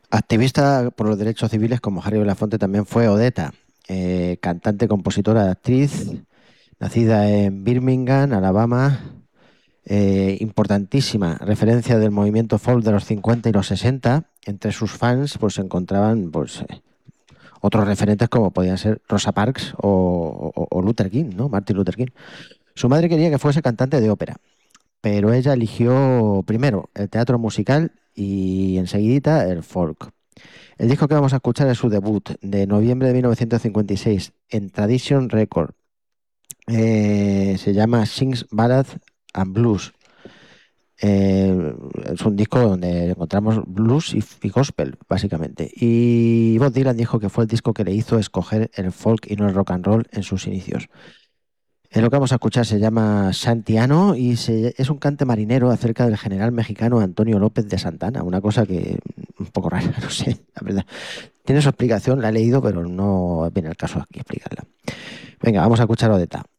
Activista por los derechos civiles como Harry Belafonte también fue Odetta, cantante, compositora, actriz, nacida en Birmingham, Alabama, importantísima referencia del movimiento folk de los 50 y los 60. Entre sus fans pues se encontraban otros referentes como podían ser Rosa Parks o Luther King, ¿no? Martin Luther King. Su madre quería que fuese cantante de ópera, pero ella eligió primero el teatro musical y enseguidita el folk. El disco que vamos a escuchar es su debut de noviembre de 1956 en Tradition Record. Se llama Sings Ballad and Blues. Es un disco donde encontramos blues y gospel, básicamente. Y Bob Dylan dijo que fue el disco que le hizo escoger el folk y no el rock and roll en sus inicios. Lo que vamos a escuchar se llama Santiano y es un cante marinero acerca del general mexicano Antonio López de Santana, una cosa que un poco rara, no sé, la verdad. Tiene su explicación, la he leído, pero no viene al caso aquí explicarla. Venga, vamos a escuchar Odeta.